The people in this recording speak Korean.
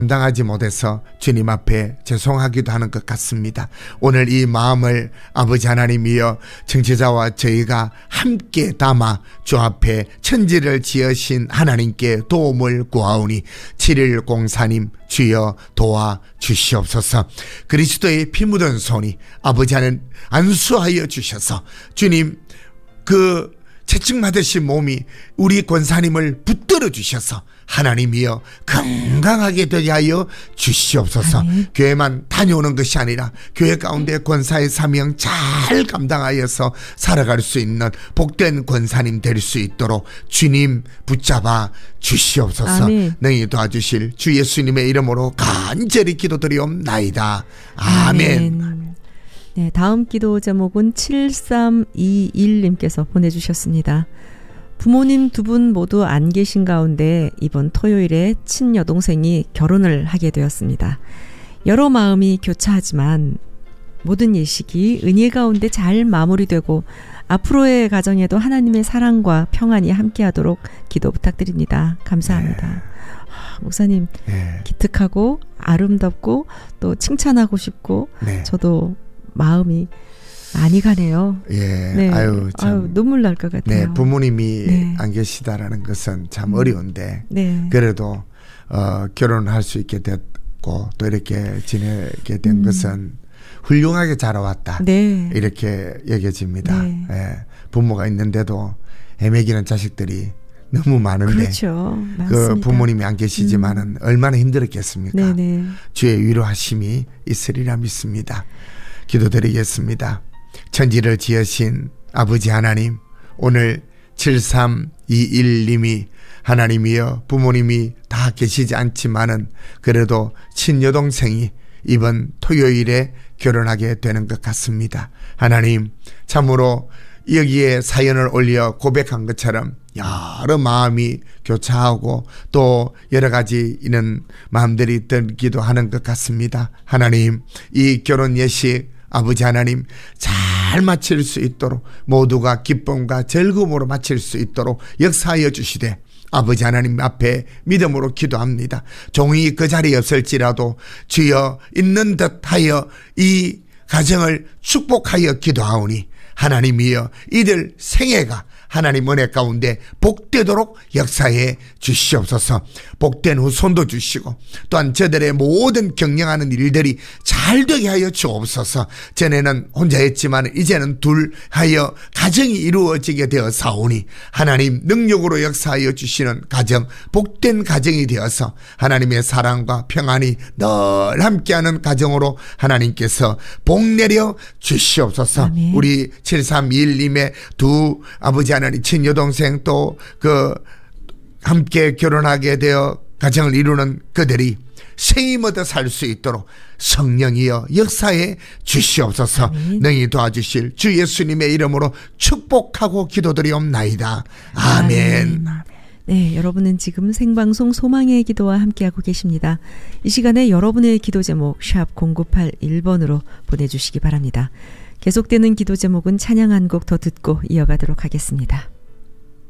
감당하지 못해서 주님 앞에 죄송하기도 하는 것 같습니다. 오늘 이 마음을 아버지 하나님이여 청취자와 저희가 함께 담아 주 앞에 천지를 지으신 하나님께 도움을 구하오니 7104님 주여 도와주시옵소서. 그리스도의 피 묻은 손이 아버지 하나님 안수하여 주셔서 주님 그 채찍맞으신 몸이 우리 권사님을 붙들어 주셔서 하나님이여 건강하게 되게 하여 주시옵소서. 아멘. 교회만 다녀오는 것이 아니라 교회 가운데 권사의 사명 잘 감당하여서 살아갈 수 있는 복된 권사님 될 수 있도록 주님 붙잡아 주시옵소서. 아멘. 능히 도와주실 주 예수님의 이름으로 간절히 기도드리옵나이다. 아멘. 네, 다음 기도 제목은 7321님께서 보내주셨습니다. 부모님 두 분 모두 안 계신 가운데 이번 토요일에 친여동생이 결혼을 하게 되었습니다. 여러 마음이 교차하지만 모든 예식이 은혜 가운데 잘 마무리되고 앞으로의 가정에도 하나님의 사랑과 평안이 함께하도록 기도 부탁드립니다. 감사합니다. 네. 목사님, 네. 기특하고 아름답고 또 칭찬하고 싶고 네. 저도 마음이 많이 가네요. 예, 네. 참, 눈물 날 것 같아요. 네, 부모님이 네. 안 계시다라는 것은 참 어려운데 네. 그래도 결혼할 수 있게 됐고 또 이렇게 지내게 된 것은 훌륭하게 자라왔다. 네. 이렇게 여겨집니다. 네. 예, 부모가 있는데도 애매기는 자식들이 너무 많은데 그렇죠. 그 부모님이 안 계시지만은 얼마나 힘들었겠습니까? 네네. 주의 위로하심이 있으리라 믿습니다. 기도드리겠습니다. 천지를 지으신 아버지 하나님, 오늘 7321님이 하나님이여 부모님이 다 계시지 않지만은 그래도 친여동생이 이번 토요일에 결혼하게 되는 것 같습니다. 하나님, 참으로 여기에 사연을 올려 고백한 것처럼 여러 마음이 교차하고 또 여러 가지 이런 마음들이 들기도 하는 것 같습니다. 하나님, 이 결혼 예식 아버지 하나님 잘 마칠 수 있도록 모두가 기쁨과 즐거움으로 마칠 수 있도록 역사하여 주시되 아버지 하나님 앞에 믿음으로 기도합니다. 종이 그 자리에 없을지라도 주여 있는 듯하여 이 가정을 축복하여 기도하오니 하나님이여 이들 생애가 하나님 은혜 가운데 복되도록 역사해 주시옵소서. 복된 후손도 주시고 또한 저들의 모든 경영하는 일들이 잘 되게 하여 주옵소서. 전에는 혼자였지만 이제는 둘하여 가정이 이루어지게 되어 사오니 하나님 능력으로 역사하여 주시는 가정, 복된 가정이 되어서 하나님의 사랑과 평안이 늘 함께하는 가정으로 하나님께서 복 내려 주시옵소서. 아멘. 우리 7321님의 두 아버지 하나님 친여동생 또 그 함께 결혼하게 되어 가정을 이루는 그들이 생임 얻어 살 수 있도록 성령이여 역사해 주시옵소서. 아멘. 능히 도와주실 주 예수님의 이름으로 축복하고 기도드리옵나이다. 아멘. 네, 여러분은 지금 생방송 소망의 기도와 함께하고 계십니다. 이 시간에 여러분의 기도 제목 샵 0981번으로 보내주시기 바랍니다. 계속되는 기도 제목은 찬양 한 곡 더 듣고 이어가도록 하겠습니다.